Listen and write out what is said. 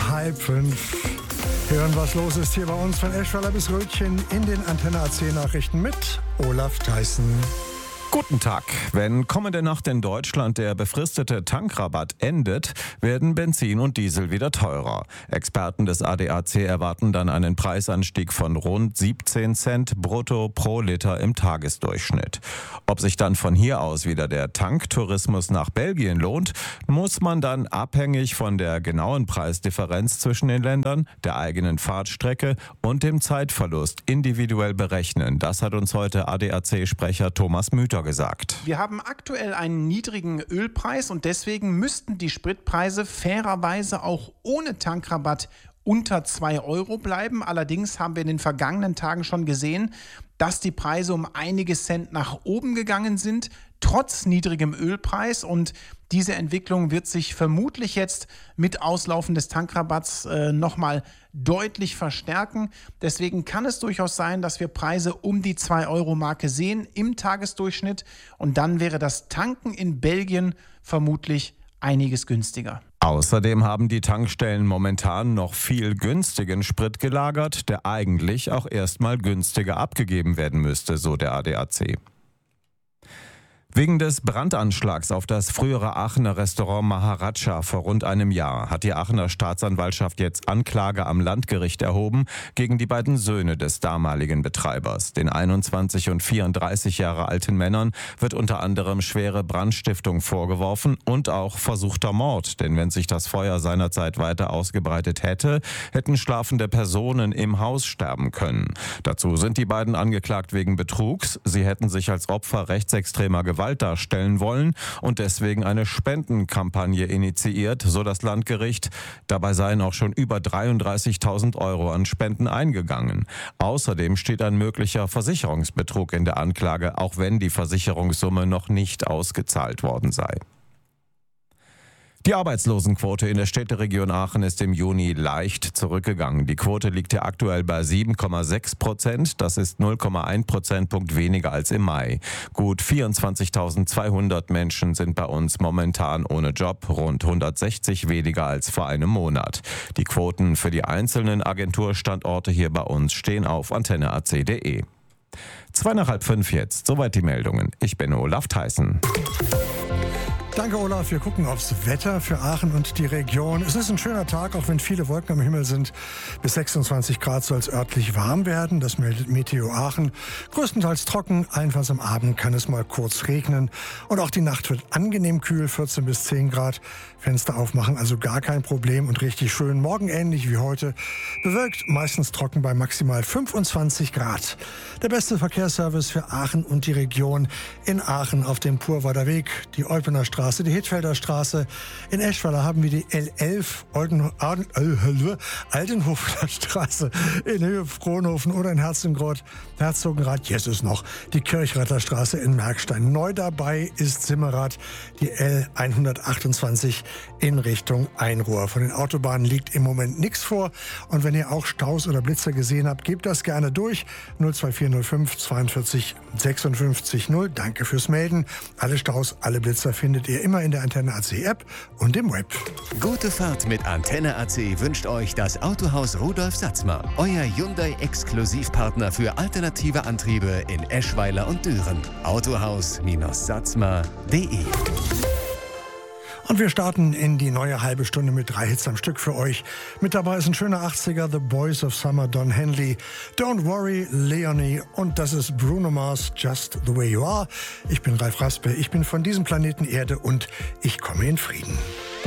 4:30. Hören, was los ist hier bei uns von Eschweiler bis Rötchen in den Antenne AC Nachrichten mit Olaf Theissen. Guten Tag. Wenn kommende Nacht in Deutschland der befristete Tankrabatt endet, werden Benzin und Diesel wieder teurer. Experten des ADAC erwarten dann einen Preisanstieg von rund 17 Cent brutto pro Liter im Tagesdurchschnitt. Ob sich dann von hier aus wieder der Tanktourismus nach Belgien lohnt, muss man dann abhängig von der genauen Preisdifferenz zwischen den Ländern, der eigenen Fahrtstrecke und dem Zeitverlust individuell berechnen. Das hat uns heute ADAC-Sprecher Thomas Müther gesagt. Wir haben aktuell einen niedrigen Ölpreis und deswegen müssten die Spritpreise fairerweise auch ohne Tankrabatt unter 2 Euro bleiben. Allerdings haben wir in den vergangenen Tagen schon gesehen, dass die Preise um einige Cent nach oben gegangen sind, trotz niedrigem Ölpreis. Und diese Entwicklung wird sich vermutlich jetzt mit Auslaufen des Tankrabatts nochmal deutlich verstärken. Deswegen kann es durchaus sein, dass wir Preise um die 2-Euro-Marke sehen im Tagesdurchschnitt. Und dann wäre das Tanken in Belgien vermutlich einiges günstiger. Außerdem haben die Tankstellen momentan noch viel günstigen Sprit gelagert, der eigentlich auch erstmal günstiger abgegeben werden müsste, so der ADAC. Wegen des Brandanschlags auf das frühere Aachener Restaurant Maharaja vor rund einem Jahr hat die Aachener Staatsanwaltschaft jetzt Anklage am Landgericht erhoben gegen die beiden Söhne des damaligen Betreibers. Den 21 und 34 Jahre alten Männern wird unter anderem schwere Brandstiftung vorgeworfen und auch versuchter Mord. Denn wenn sich das Feuer seinerzeit weiter ausgebreitet hätte, hätten schlafende Personen im Haus sterben können. Dazu sind die beiden angeklagt wegen Betrugs. Sie hätten sich als Opfer rechtsextremer Gewalt darstellen wollen und deswegen eine Spendenkampagne initiiert, so das Landgericht. Dabei seien auch schon über 33.000 Euro an Spenden eingegangen. Außerdem steht ein möglicher Versicherungsbetrug in der Anklage, auch wenn die Versicherungssumme noch nicht ausgezahlt worden sei. Die Arbeitslosenquote in der Städteregion Aachen ist im Juni leicht zurückgegangen. Die Quote liegt hier aktuell bei 7,6%. Das ist 0,1 Prozentpunkt weniger als im Mai. Gut 24.200 Menschen sind bei uns momentan ohne Job, rund 160 weniger als vor einem Monat. Die Quoten für die einzelnen Agenturstandorte hier bei uns stehen auf antenneac.de. 4:02 jetzt, soweit die Meldungen. Ich bin Olaf Theissen. Danke, Olaf. Wir gucken aufs Wetter für Aachen und die Region. Es ist ein schöner Tag, auch wenn viele Wolken am Himmel sind. Bis 26 Grad soll es örtlich warm werden. Das meldet Meteo Aachen. Größtenteils trocken. Allenfalls am Abend kann es mal kurz regnen. Und auch die Nacht wird angenehm kühl, 14 bis 10 Grad. Fenster aufmachen, also gar kein Problem und richtig schön. Morgen ähnlich wie heute. Bewölkt, meistens trocken bei maximal 25 Grad. Der beste Verkehrsservice für Aachen und die Region. In Aachen auf dem Purwader Weg, die Eupener Straße, die Hittfelder Straße. In Eschweiler haben wir die L11 Altenhofener Straße in Höhe Frohnhofen oder in Herzogenrath, jetzt noch die Kirchreiter Straße in Merkstein. Neu dabei ist Simmerath, die L128 in Richtung Einruhr. Von den Autobahnen liegt im Moment nichts vor. Und wenn ihr auch Staus oder Blitzer gesehen habt, gebt das gerne durch. 02405 42 56 0. Danke fürs Melden. Alle Staus, alle Blitzer findet ihr immer in der Antenne AC App und im Web. Gute Fahrt mit Antenne AC wünscht euch das Autohaus Rudolf Satzmer. Euer Hyundai-Exklusivpartner für alternative Antriebe in Eschweiler und Düren. Autohaus-Satzmer.de. Und wir starten in die neue halbe Stunde mit 3 Hits am Stück für euch. Mit dabei ist ein schöner 80er, The Boys of Summer, Don Henley, Don't Worry, Leonie und das ist Bruno Mars, Just the Way You Are. Ich bin Ralf Raspe, ich bin von diesem Planeten Erde und ich komme in Frieden.